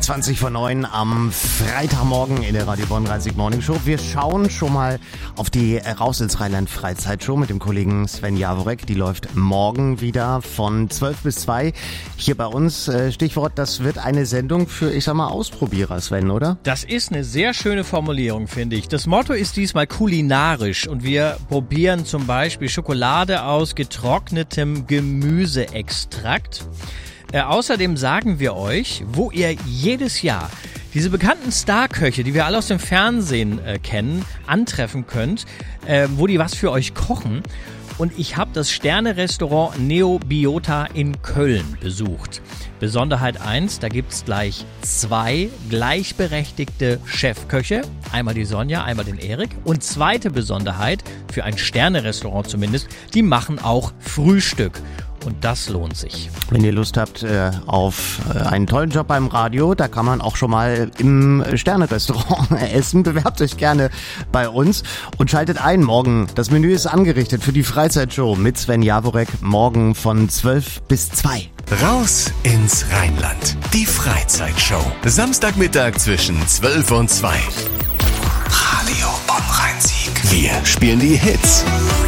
20 vor 9 am Freitagmorgen in der Radio Bonn 30 Morning Show. Wir schauen schon mal auf die Raus ins Rheinland Freizeitshow mit dem Kollegen Sven Jaworek. Die läuft morgen wieder von 12 bis 2 hier bei uns. Stichwort, das wird eine Sendung für, ich sag mal, Ausprobierer, Sven, oder? Das ist eine sehr schöne Formulierung, finde ich. Das Motto ist diesmal kulinarisch und wir probieren zum Beispiel Schokolade aus getrocknetem Gemüseextrakt. Außerdem sagen wir euch, wo ihr jedes Jahr diese bekannten Starköche, die wir alle aus dem Fernsehen kennen, antreffen könnt, wo die was für euch kochen. Und ich habe das Sterne-Restaurant Neobiota in Köln besucht. Besonderheit 1, da gibt's gleich 2 gleichberechtigte Chefköche. Einmal die Sonja, einmal den Erik. Und zweite Besonderheit, für ein Sterne-Restaurant zumindest, die machen auch Frühstück. Und das lohnt sich. Wenn ihr Lust habt auf einen tollen Job beim Radio, da kann man auch schon mal im Sterne-Restaurant essen. Bewerbt euch gerne bei uns und schaltet ein morgen. Das Menü ist angerichtet für die Freizeitshow mit Sven Jaworek morgen von 12 bis 2. Raus ins Rheinland. Die Freizeitshow. Samstagmittag zwischen 12 und 2. Radio Bonn-Rhein-Sieg. Wir spielen die Hits.